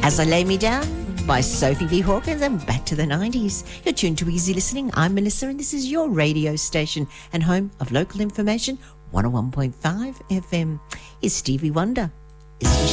As I Lay Me Down by Sophie B. Hawkins, and back to the 90s. You're tuned to Easy Listening. I'm Melissa, and this is your radio station and home of local information, 101.5 FM. Is Stevie Wonder. Isn't she?